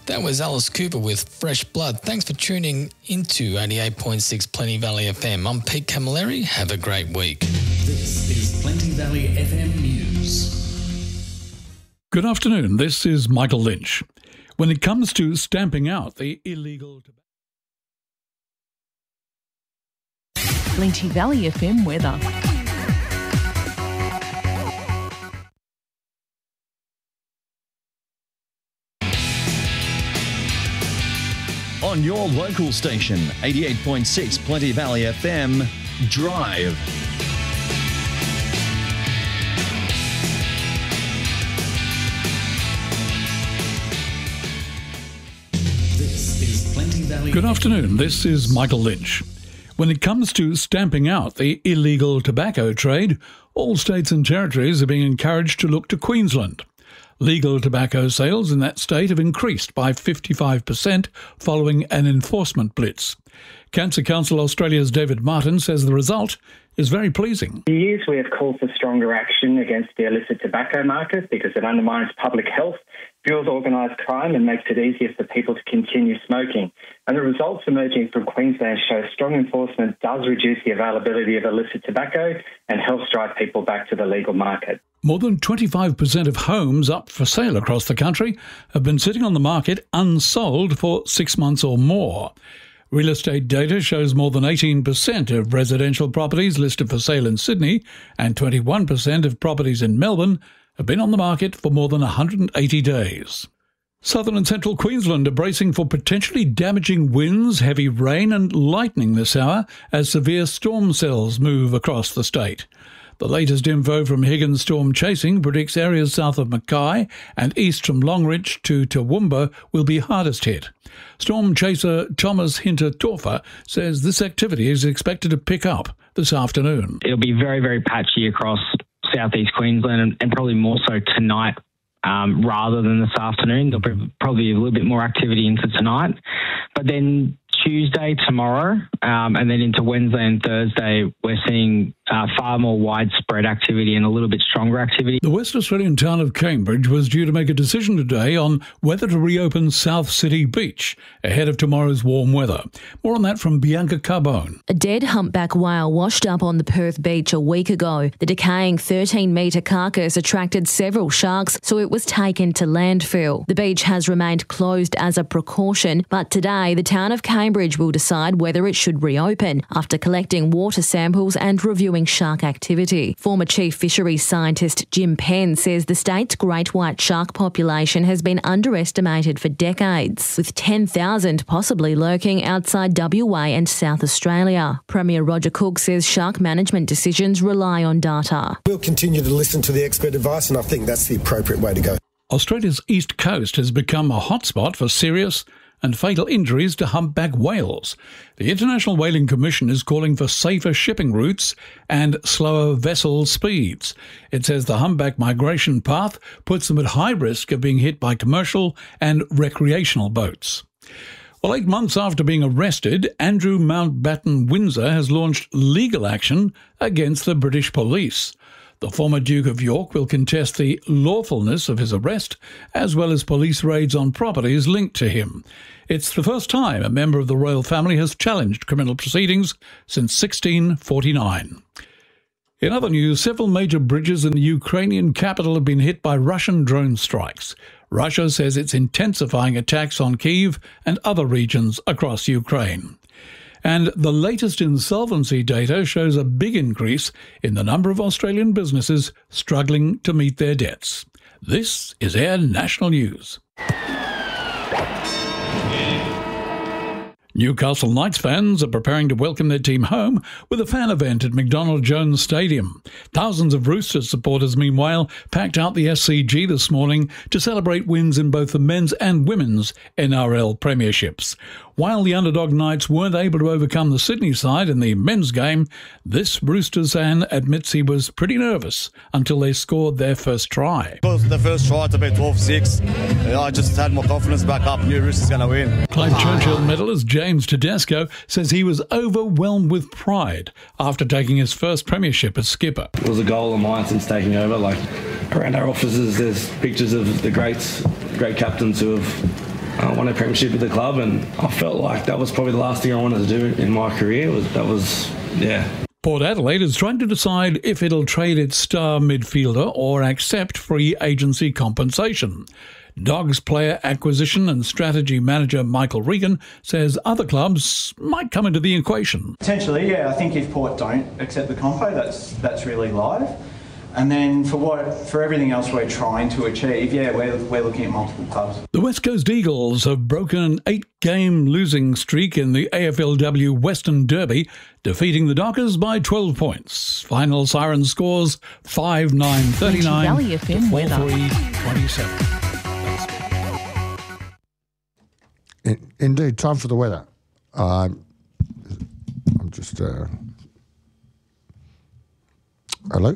That was Alice Cooper with Fresh Blood. Thanks for tuning into 88.6 Plenty Valley FM. I'm Pete Camilleri. Have a great week. This is Plenty Valley FM News. Good afternoon. This is Michael Lynch. When it comes to stamping out the illegal tobacco... Plenty Valley FM weather. On your local station, 88.6 Plenty Valley FM, Drive. This is Plenty Valley. Good afternoon. This is Michael Lynch. When it comes to stamping out the illegal tobacco trade, all states and territories are being encouraged to look to Queensland. Legal tobacco sales in that state have increased by 55% following an enforcement blitz. Cancer Council Australia's David Martin says the result is very pleasing. For years we have called for stronger action against the illicit tobacco market because it undermines public health, fuels organised crime and makes it easier for people to continue smoking. And the results emerging from Queensland show strong enforcement does reduce the availability of illicit tobacco and helps drive people back to the legal market. More than 25% of homes up for sale across the country have been sitting on the market unsold for 6 months or more. Real estate data shows more than 18% of residential properties listed for sale in Sydney and 21% of properties in Melbourne have been on the market for more than 180 days. Southern and central Queensland are bracing for potentially damaging winds, heavy rain and lightning this hour as severe storm cells move across the state. The latest info from Higgins Storm Chasing predicts areas south of Mackay and east from Longreach to Toowoomba will be hardest hit. Storm chaser Thomas Hinter-Torfer says this activity is expected to pick up this afternoon. It'll be very, very patchy across southeast Queensland and probably more so tonight rather than this afternoon. There'll probably be a little bit more activity into tonight. But then Tuesday, tomorrow, and then into Wednesday and Thursday, we're seeing far more widespread activity and a little bit stronger activity. The West Australian town of Cambridge was due to make a decision today on whether to reopen South City Beach ahead of tomorrow's warm weather. More on that from Bianca Carbone. A dead humpback whale washed up on the Perth beach a week ago. The decaying 13-metre carcass attracted several sharks, so it was taken to landfill. The beach has remained closed as a precaution, but today the town of Cambridge will decide whether it should reopen after collecting water samples and reviewing shark activity. Former Chief Fisheries Scientist Jim Penn says the state's great white shark population has been underestimated for decades, with 10,000 possibly lurking outside WA and South Australia. Premier Roger Cook says shark management decisions rely on data. We'll continue to listen to the expert advice, and I think that's the appropriate way to go. Australia's east coast has become a hotspot for serious and fatal injuries to humpback whales. The International Whaling Commission is calling for safer shipping routes and slower vessel speeds. It says the humpback migration path puts them at high risk of being hit by commercial and recreational boats. Well, 8 months after being arrested, Andrew Mountbatten Windsor has launched legal action against the British police. The former Duke of York will contest the lawfulness of his arrest, as well as police raids on properties linked to him. It's the first time a member of the royal family has challenged criminal proceedings since 1649. In other news, several major bridges in the Ukrainian capital have been hit by Russian drone strikes. Russia says it's intensifying attacks on Kyiv and other regions across Ukraine. And the latest insolvency data shows a big increase in the number of Australian businesses struggling to meet their debts. This is Air National News. Newcastle Knights fans are preparing to welcome their team home with a fan event at McDonald Jones Stadium. Thousands of Roosters supporters, meanwhile, packed out the SCG this morning to celebrate wins in both the men's and women's NRL premierships. While the underdog Knights weren't able to overcome the Sydney side in the men's game, this Roosters fan admits he was pretty nervous until they scored their first try. The first try to be 12-6, I just had more confidence back up, knew Roosters going to win. Clive Churchill medalist James Tedesco says he was overwhelmed with pride after taking his first premiership as skipper. It was a goal of mine since taking over. Around our offices there's pictures of the great captains who have won a premiership with the club, and I felt like that was probably the last thing I wanted to do in my career. Port Adelaide is trying to decide if it'll trade its star midfielder or accept free agency compensation. Dogs player acquisition and strategy manager Michael Regan says other clubs might come into the equation. Potentially, yeah. I think if Port don't accept the compo, that's really live. And then for everything else we're trying to achieve, yeah, we're looking at multiple clubs. The West Coast Eagles have broken an 8-game losing streak in the AFLW Western Derby, defeating the Dockers by 12 points. Final siren scores 5-9-39 to 4-3-27. Indeed, time for the weather. I'm just... Hello?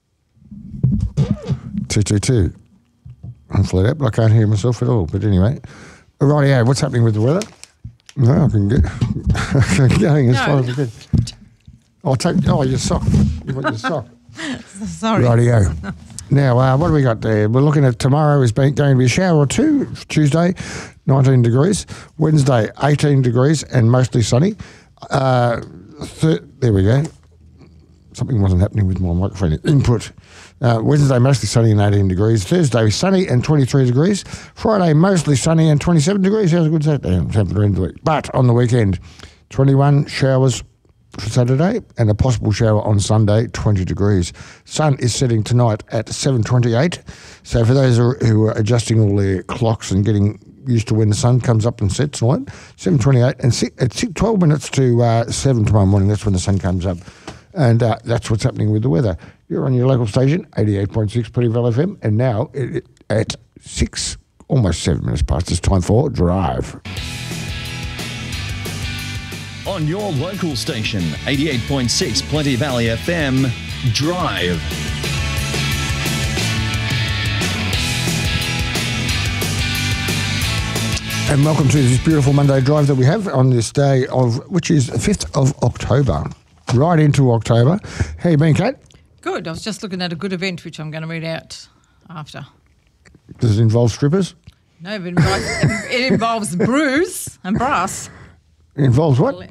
222. I'm flat up. I can't hear myself at all. But anyway, rightio, what's happening with the weather? No, I can get going as far as I can. Your sock. You want your sock? Sorry. Rightio. Now, what do we got there? We're looking at tomorrow is going to be a shower or two. Tuesday, 19 degrees. Wednesday, 18 degrees and mostly sunny. There we go. Something wasn't happening with my microphone input. Wednesday, mostly sunny and 18 degrees. Thursday, sunny and 23 degrees. Friday, mostly sunny and 27 degrees. How's good that? Temperature in the week. But on the weekend, 21 showers for Saturday and a possible shower on Sunday, 20 degrees. Sun is setting tonight at 7:28. So for those who are adjusting all their clocks and getting used to when the sun comes up and sets and all that, 7:28 and it's 12 minutes to 7 tomorrow morning. That's when the sun comes up. And that's what's happening with the weather. You're on your local station, 88.6 Pretty Valley FM, and now at 6, almost 7 minutes past, it's time for Drive. On your local station, 88.6 Plenty Valley FM, Drive. And welcome to this beautiful Monday Drive that we have on this day which is 5th of October. Right into October. How you been, Kate? Good. I was just looking at a good event, which I'm going to read out after. Does it involve strippers? No, it involves brews and brass. It involves what?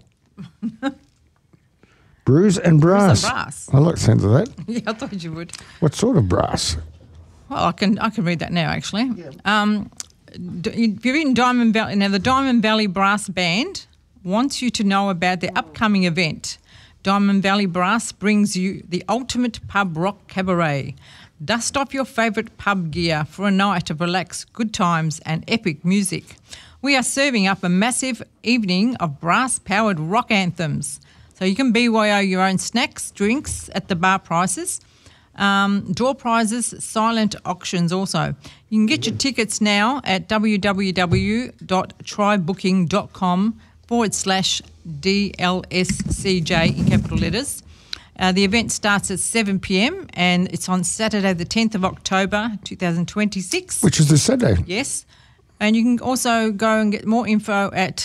Brews and brass. Brews and brass. I like the sound of that. Yeah, I thought you would. What sort of brass? Well, I can read that now, actually. Yeah. If you're in Diamond Valley, now the Diamond Valley Brass Band wants you to know about their upcoming event. Diamond Valley Brass brings you the ultimate pub rock cabaret. Dust off your favourite pub gear for a night of relaxed, good times and epic music. We are serving up a massive evening of brass-powered rock anthems. So you can BYO your own snacks, drinks at the bar prices. Door prizes, silent auctions also. You can get your tickets now at www.trybooking.com/DLSCJ in capital letters. The event starts at 7 p.m. and it's on Saturday the 10th of October 2026. Which is this Saturday. Yes. And you can also go and get more info at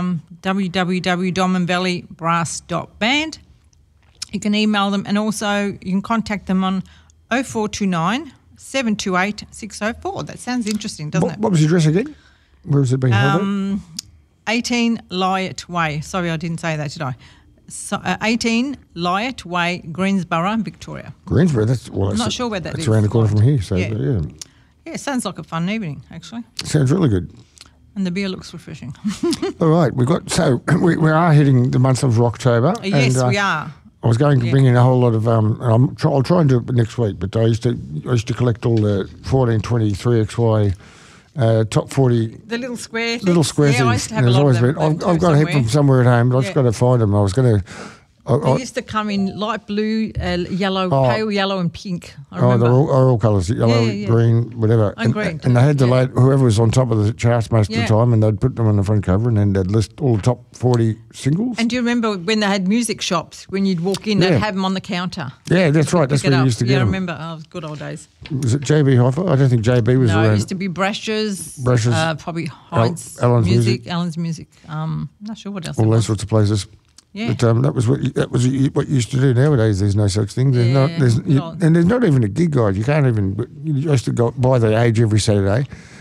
www.diamondvalleybrass.band. You can email them and also you can contact them on 0429 728 604. That sounds interesting, doesn't it? What was the address again? Where was it being held at? 18 Lyot Way. Sorry, I didn't say that, did I? 18 Lyot Way, Greensborough, Victoria. Greensborough? I'm not sure where that is. It's around the corner from here. So yeah. Yeah, it sounds like a fun evening, actually. Sounds really good. And the beer looks refreshing. All right, we are hitting the month of October. Yes, we are. I was going to bring in a whole lot of, I'll try and do it next week, but I used to collect all the 1423 XY top 40. The little square things. Little square things. I used to have a lot of them. I've got a heap from somewhere at home, but I've just got to find them. I was going to... They used to come in light blue, yellow, pale yellow and pink. I remember. They're all colours, yellow, green, whatever. And green. And they had whoever was on top of the charts most of the time, and they'd put them on the front cover, and then they'd list all the top 40 singles. And do you remember when they had music shops, when you'd walk in, they'd have them on the counter? Yeah, that's right. That's where you used to get them. Yeah, I remember. Oh, good old days. Was it JB Hi-Fi? I don't think JB was around. No, it used to be Brushes, probably Hyde's Allen's Music. Not sure what else. All those sorts of places. Yeah. But that was what you used to do. Nowadays, there's no such thing. There's not even a gig guide. You can't even. You used to go by the Age every Saturday.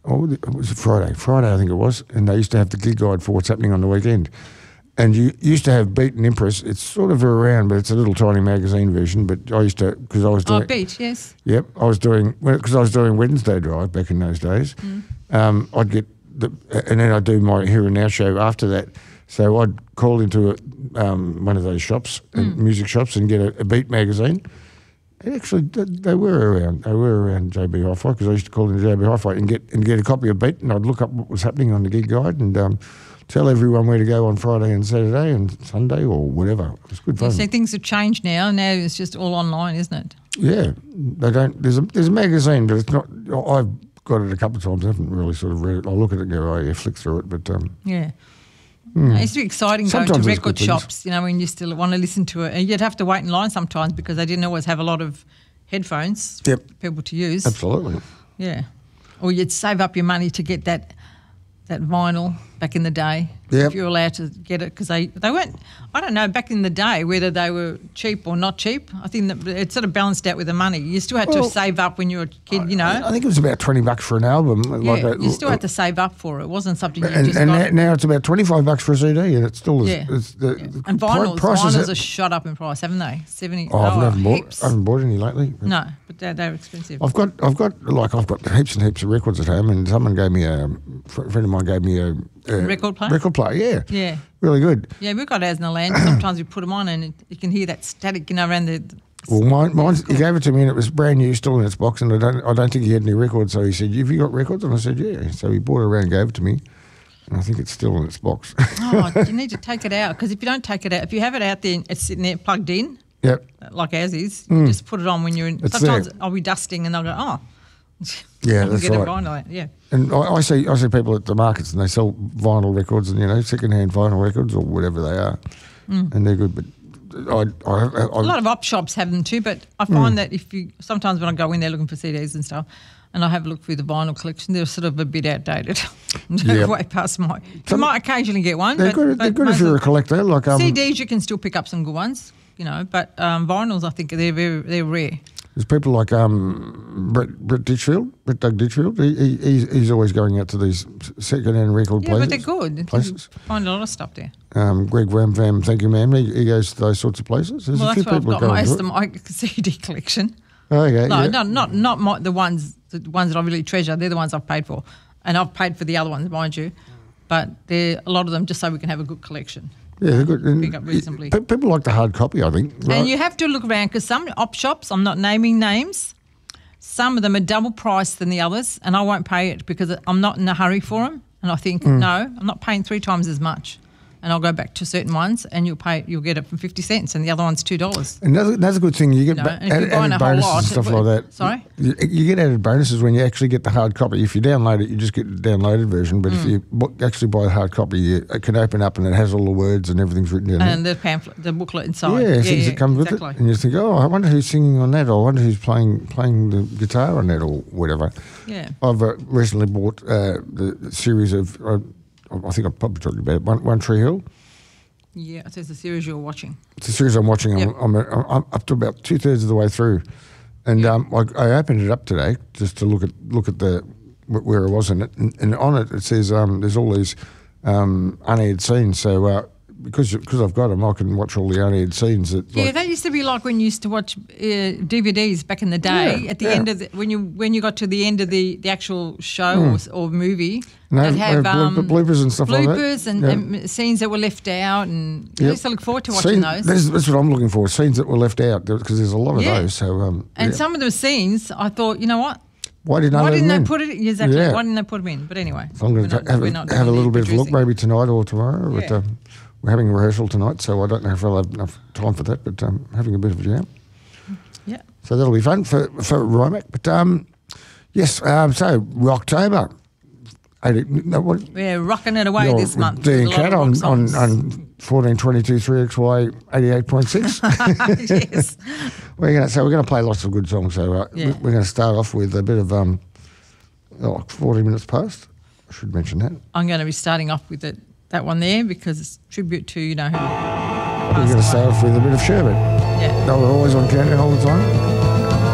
it was Friday, I think it was, and they used to have the gig guide for what's happening on the weekend. And you used to have Beat and Impress. It's sort of around, but it's a little tiny magazine version. But I used to, because I was doing... Beat, yes. Yep, because I was doing Wednesday Drive back in those days. I'd get and then I'd do my Here and Now show after that. So I'd call into one of those shops, music shops, and get a Beat magazine. And actually, they were around. They were around JB Hi-Fi, because I used to call into JB Hi-Fi and get a copy of Beat, and I'd look up what was happening on the gig guide and tell everyone where to go on Friday and Saturday and Sunday or whatever. It was good fun. So things have changed now. Now it's just all online, isn't it? Yeah, they don't. There's a magazine, but it's not. I've got it a couple of times. I haven't really sort of read it. I'll look at it and go, oh yeah, flick through it. But yeah. No, it's really exciting going to record shops, when you still want to listen to it. And you'd have to wait in line sometimes because they didn't always have a lot of headphones for people to use. Absolutely. Yeah. Or you'd save up your money to get that vinyl back in the day. Yep. If you're allowed to get it, because they weren't, I don't know, back in the day whether they were cheap or not cheap. I think that it sort of balanced out with the money. You still had to save up when you were a kid, I think it was about $20 for an album. Yeah, you still had to save up for it. It wasn't something you just and got. Now it's about $25 for a CD, and it's still and vinyls have shot up in price, haven't they? 70. I haven't bought any lately. No, but they're expensive. I've got heaps and heaps of records at home, and someone gave me a friend of mine gave me a record player. Record player, yeah. Yeah. Really good. Yeah, we've got ours in the land. Sometimes we put them on and you can hear that static, around the... Well, mine he gave it to me and it was brand new, still in its box, and I don't think he had any records. So he said, "Have you got records?" And I said, "Yeah." So he brought it around and gave it to me, and I think it's still in its box. You need to take it out, because if you don't take it out, if you have it out there, it's sitting there plugged in. Yep. Like ours is. You just put it on when you're in. Sometimes I'll be dusting and they'll go, "Oh." Yeah, that's right. Vinyl, yeah. And I see people at the markets and they sell vinyl records and second-hand vinyl records or whatever they are, and they're good. But a lot of op shops have them too. But I find that sometimes when I go in there looking for CDs and stuff, and I have a look through the vinyl collection, they're sort of a bit outdated. Way past my. You might occasionally get one. They're good if you're a collector. Like CDs, you can still pick up some good ones, But vinyls, I think they're rare. There's people like Brett Doug Ditchfield. He's always going out to these second-hand record places. Yeah, but they're good. Places. You find a lot of stuff there. Greg Wham, thank you, ma'am. He goes to those sorts of places. There's well, a few that's where people I've got most of my CD collection. Oh, okay. No, yeah. not the ones that I really treasure. They're the ones I've paid for, and I've paid for the other ones, mind you. But a lot of them just so we can have a good collection. Yeah, they're good. And pick up reasonably. People like the hard copy, I think. Right? And you have to look around, because some op shops, I'm not naming names, some of them are double priced than the others, and I won't pay it because I'm not in a hurry for them. And I think, no, I'm not paying 3 times as much. And I'll go back to certain ones, and you'll get it for 50 cents, and the other one's $2. And that's a good thing. You get added bonuses and stuff like that. Sorry? You get added bonuses when you actually get the hard copy. If you download it, you just get the downloaded version. But if you actually buy the hard copy, it can open up and it has all the words and everything's written down. And the pamphlet, the booklet inside. Yeah, things that come with it. And you think, oh, I wonder who's singing on that, or I wonder who's playing the guitar on that, or whatever. Yeah. I've recently bought the series of, I think I've probably talked about it, One Tree Hill. Yeah, so it's a series you're watching. It's a series I'm watching. Yep. I'm up to about 2/3 of the way through, and I opened it up today just to look at where I was in it, and on it says there's all these unaired scenes. So because I've got them, I can watch all the unaired scenes. That used to be like when you used to watch DVDs back in the day. Yeah, at the end of when you got to the end of the actual show or movie. They'd have bloopers and stuff like that. Bloopers and scenes that were left out, and I used to look forward to watching those. That's what I'm looking for, scenes that were left out, because there's a lot of those. So some of those scenes, I thought, you know what? Why didn't they put it in? Exactly. Yeah. Why didn't they put them in? But anyway. So I'm going to have a little bit of a look maybe tonight or tomorrow. Yeah. But, we're having a rehearsal tonight, so I don't know if I'll have enough time for that, but having a bit of a jam. Yeah. So that'll be fun for Rymac. But yes, so Rocktober. We're rocking it away this month. Dean Cat on 1422 3XY 88.6. Yes. We're going to play lots of good songs. So we're going to start off with a bit of 40 minutes past. I should mention that. I'm going to be starting off with that one there because it's tribute to who. We're going to start off with a bit of Sherbet. Yeah. They were always on countdown all the time.